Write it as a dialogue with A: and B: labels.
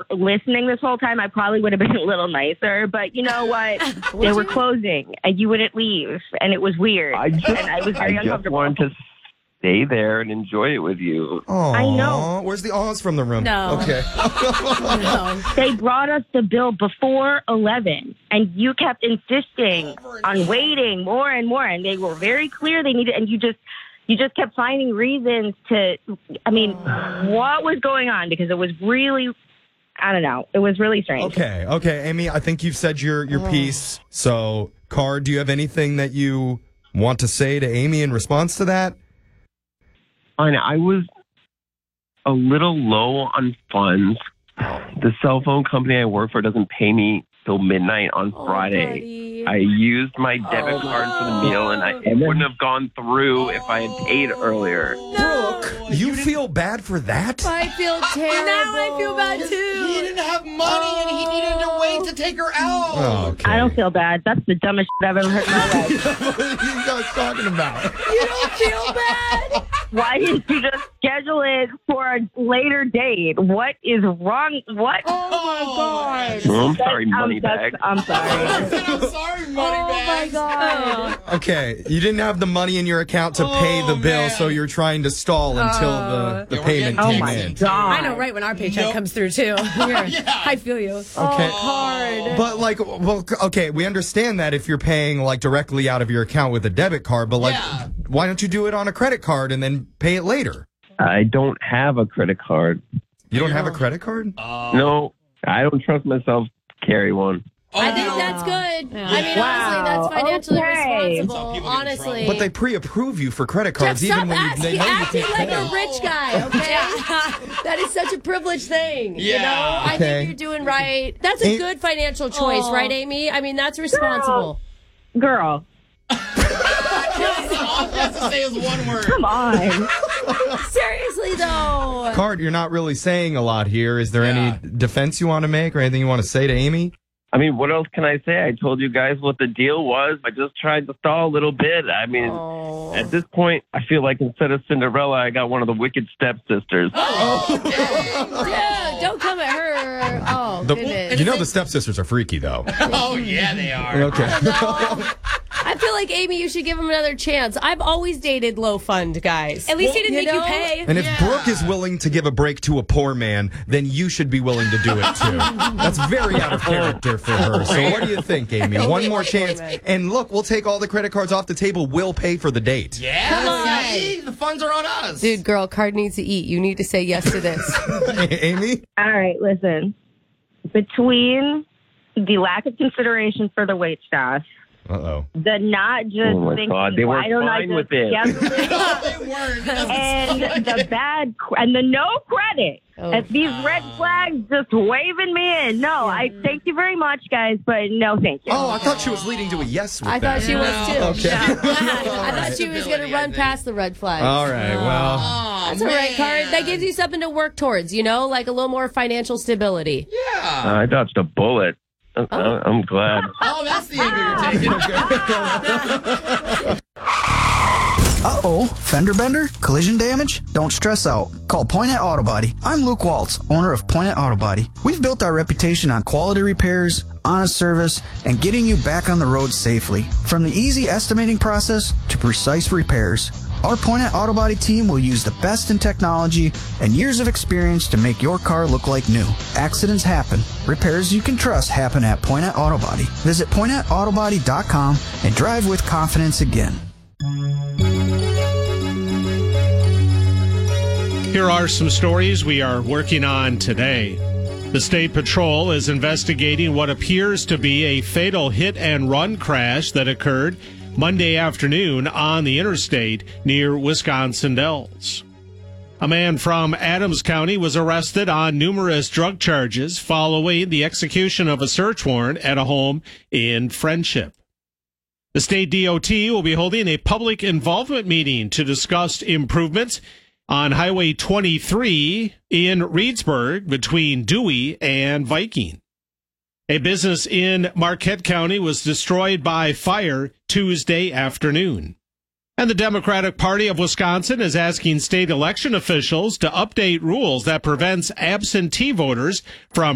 A: listening this whole time, I probably would have been a little nicer. But you know what? They were closing, and you wouldn't leave, and it was weird. And I was very uncomfortable.
B: Just wanted to stay there and enjoy it with you.
C: Aww.
A: I know.
C: Where's the awes from the room?
D: No.
C: Okay.
D: No.
A: They brought us the bill before 11, and you kept insisting on waiting more and more, and they were very clear they needed, and you just kept finding reasons to, I mean, what was going on? Because it was really, I don't know, it was really strange.
C: Okay, Amy, I think you've said your piece. So, Car, do you have anything that you want to say to Amy in response to that?
B: I was a little low on funds. The cell phone company I work for doesn't pay me till midnight on Friday.
D: Buddy.
B: I used my debit card for the meal, and it wouldn't have gone through if I had paid earlier.
C: Brooke, you feel bad for that?
D: I feel terrible. Now I feel bad
E: He
D: too.
E: didn't have money and he needed to wait to take her out.
C: Oh, okay.
A: I don't feel bad. That's the dumbest shit I've ever heard in my life.
C: What are you guys talking about?
D: You don't feel bad?
A: Why didn't you just schedule it for a later date? What is wrong? What?
D: Oh my God.
B: I'm sorry, Moneybag.
A: I'm sorry.
E: I'm sorry,
D: Oh my
E: Moneybags.
D: God.
C: Okay, you didn't have the money in your account to pay the bill,
E: man.
C: so you're trying to stall until the
E: Yeah, we're
C: payment
E: getting
C: came
A: my
C: in.
A: God.
D: I know right when our paycheck comes through too. I feel you.
C: Okay.
D: Hard.
C: But okay, we understand that if you're paying like directly out of your account with a debit card, but why don't you do it on a credit card and then pay it later?
B: I don't have a credit card.
C: You don't have a credit card?
B: No, I don't trust myself to carry one.
D: I think that's good. I mean, honestly, that's financially
A: Okay.
D: responsible. Honestly.
C: But they pre-approve you for credit cards
D: Jeff,
C: even
D: stop
C: when they know you
D: acting
C: can't
D: like
C: pay.
D: a rich guy, okay? That is such a privileged thing. You
E: Yeah.
D: know? I
C: Okay.
D: think you're doing right. That's a good financial choice, right, Amy? I mean, that's responsible.
A: Girl,
E: All he has to say is one word.
A: come on.
D: Seriously, though.
C: Card, you're not really saying a lot here. Is there any defense you want to make or anything you want to say to Amy?
B: I mean, what else can I say? I told you guys what the deal was. I just tried to stall a little bit. I mean, at this point, I feel like instead of Cinderella, I got one of the wicked stepsisters.
D: Yeah, don't come at her. Oh, goodness.
C: You know the stepsisters are freaky, though.
E: Oh, yeah, they are.
C: Okay.
D: I feel like, Amy, you should give him another chance. I've always dated low fund guys.
F: At least he didn't
D: You
F: make you
D: know?
F: pay.
C: And if Brooke is willing to give a break to a poor man, then you should be willing to do it too. That's very out of character for her. So what do you think, Amy? One more chance. And look, we'll take all the credit cards off the table. We'll pay for the date.
E: Yeah,
D: Come on.
E: see? The funds are on us.
D: Dude, girl, Card needs to eat. You need to say yes to this.
C: Amy?
A: All right, listen. Between the lack of consideration for the wait staff,
C: Uh-oh.
A: the not just
B: Oh my
A: thinking,
B: God, they were
A: why don't I
B: fine
A: just
B: with it.
A: schedule it?
E: They weren't.
A: And the bad and the no credit. And these red flags just waving me in. No, I thank you very much, guys, but no, thank you.
C: Oh, I thought she was leading to a yes with
D: I
C: that.
D: thought she was too.
C: Okay.
D: I thought she was going to run past the red flags.
C: All right, well.
D: That's all right, Card. That gives you something to work towards, you know, like a little more financial stability.
E: Yeah.
B: I dodged a bullet. I'm glad.
E: Oh, that's the angle you're taking.
G: Uh-oh, fender bender? Collision damage? Don't stress out. Call Pointet Auto Body. I'm Luke Waltz, owner of Pointet Auto Body. We've built our reputation on quality repairs, honest service, and getting you back on the road safely. From the easy estimating process to precise repairs, our Pointet Auto Body team will use the best in technology and years of experience to make your car look like new. Accidents happen. Repairs you can trust happen at Pointet Auto Body. Visit PointetAutobody.com and drive with confidence again.
H: Here are some stories we are working on today. The State Patrol is investigating what appears to be a fatal hit-and-run crash that occurred Monday afternoon on the interstate near Wisconsin Dells. A man from Adams County was arrested on numerous drug charges following the execution of a search warrant at a home in Friendship. The state DOT will be holding a public involvement meeting to discuss improvements on Highway 23 in Reedsburg between Dewey and Viking. A business in Marquette County was destroyed by fire Tuesday afternoon. And the Democratic Party of Wisconsin is asking state election officials to update rules that prevents absentee voters from